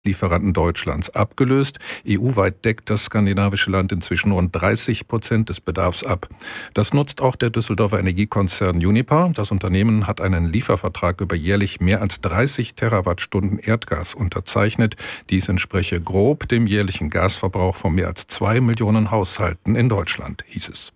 Lieferanten Deutschlands abgelöst. EU-weit deckt das skandinavische Land inzwischen rund 30% des Bedarfs ab. Das nutzt auch der Düsseldorfer Energiekonzern Uniper. Das Unternehmen hat einen Liefervertrag über jährlich mehr als 30 Terawattstunden Erdgas unterzeichnet. Dies entspreche grob dem jährlichen Gasverbrauch von mehr als 2 Millionen Haushalten in Deutschland, hieß es.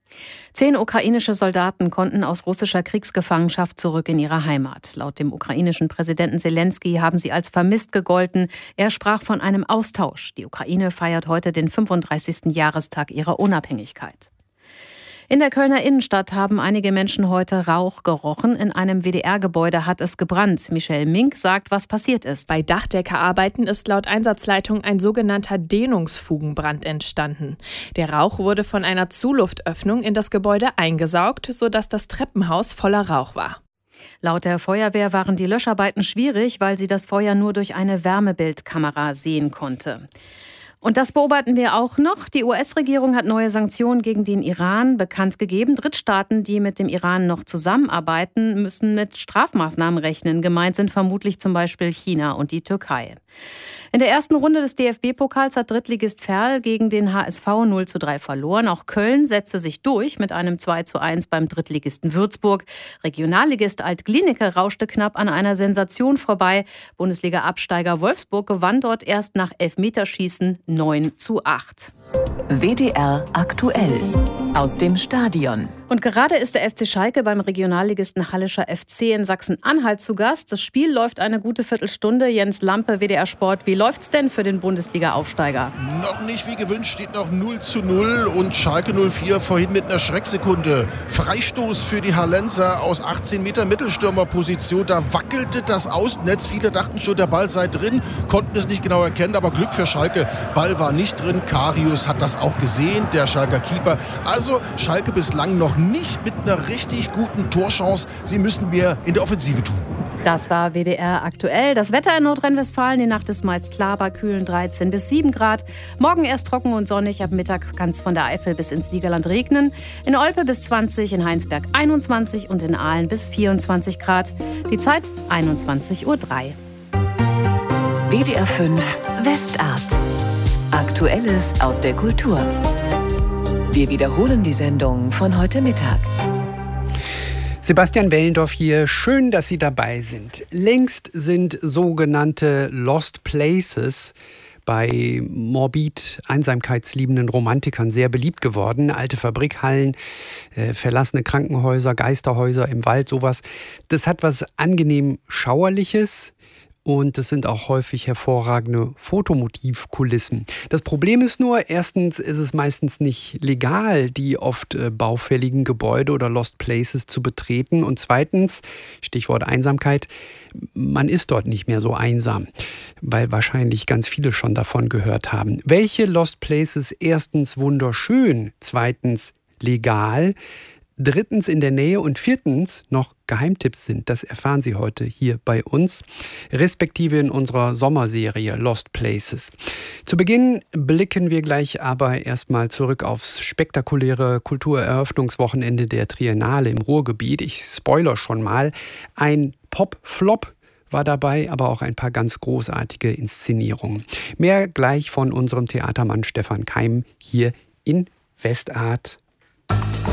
10 ukrainische Soldaten konnten aus russischer Kriegsgefangenschaft zurück in ihre Heimat. Laut dem ukrainischen Präsidenten Selensky haben sie als vermisst gegolten. Er sprach von einem Austausch. Die Ukraine feiert heute den 35. Jahrestag ihrer Unabhängigkeit. In der Kölner Innenstadt haben einige Menschen heute Rauch gerochen. In einem WDR-Gebäude hat es gebrannt. Michelle Mink sagt, was passiert ist. Bei Dachdeckerarbeiten ist laut Einsatzleitung ein sogenannter Dehnungsfugenbrand entstanden. Der Rauch wurde von einer Zuluftöffnung in das Gebäude eingesaugt, sodass das Treppenhaus voller Rauch war. Laut der Feuerwehr waren die Löscharbeiten schwierig, weil sie das Feuer nur durch eine Wärmebildkamera sehen konnte. Und das beobachten wir auch noch. Die US-Regierung hat neue Sanktionen gegen den Iran bekannt gegeben. Drittstaaten, die mit dem Iran noch zusammenarbeiten, müssen mit Strafmaßnahmen rechnen. Gemeint sind vermutlich zum Beispiel China und die Türkei. In der ersten Runde des DFB-Pokals hat Drittligist Verl gegen den HSV 0:3 verloren. Auch Köln setzte sich durch mit einem 2:1 beim Drittligisten Würzburg. Regionalligist Alt-Glienicke rauschte knapp an einer Sensation vorbei. Bundesliga-Absteiger Wolfsburg gewann dort erst nach Elfmeterschießen 9:8. WDR aktuell aus dem Stadion. Und gerade ist der FC Schalke beim Regionalligisten Hallischer FC in Sachsen-Anhalt zu Gast. Das Spiel läuft eine gute Viertelstunde. Jens Lampe, WDR Sport. Wie läuft's denn für den Bundesliga-Aufsteiger? Noch nicht wie gewünscht, steht noch 0:0 und Schalke 04 vorhin mit einer Schrecksekunde. Freistoß für die Hallenser aus 18 Meter Mittelstürmerposition. Da wackelte das Außennetz. Viele dachten schon, der Ball sei drin, konnten es nicht genau erkennen, aber Glück für Schalke. Ball war nicht drin. Karius hat das auch gesehen, der Schalker Keeper. Also Schalke bislang noch nicht mit einer richtig guten Torchance. Sie müssen mehr in der Offensive tun. Das war WDR aktuell. Das Wetter in Nordrhein-Westfalen. Die Nacht ist meist klar bei kühlen 13 bis 7 Grad. Morgen erst trocken und sonnig. Ab Mittag kann es von der Eifel bis ins Siegerland regnen. In Olpe bis 20, in Heinsberg 21 und in Aalen bis 24 Grad. Die Zeit 21:03 Uhr. WDR 5 Westart. Aktuelles aus der Kultur. Wir wiederholen die Sendung von heute Mittag. Sebastian Wellendorf hier. Schön, dass Sie dabei sind. Längst sind sogenannte Lost Places bei morbid einsamkeitsliebenden Romantikern sehr beliebt geworden. Alte Fabrikhallen, verlassene Krankenhäuser, Geisterhäuser im Wald, sowas. Das hat was angenehm Schauerliches. Und es sind auch häufig hervorragende Fotomotivkulissen. Das Problem ist nur, erstens ist es meistens nicht legal, die oft baufälligen Gebäude oder Lost Places zu betreten. Und zweitens, Stichwort Einsamkeit, man ist dort nicht mehr so einsam, weil wahrscheinlich ganz viele schon davon gehört haben. Welche Lost Places erstens wunderschön, zweitens legal, drittens in der Nähe und viertens noch Geheimtipps sind, das erfahren Sie heute hier bei uns, respektive in unserer Sommerserie Lost Places. Zu Beginn blicken wir gleich aber erstmal zurück aufs spektakuläre Kultureröffnungswochenende der Triennale im Ruhrgebiet. Ich spoilere schon mal, ein Pop-Flop war dabei, aber auch ein paar ganz großartige Inszenierungen. Mehr gleich von unserem Theatermann Stefan Keim hier in Westart.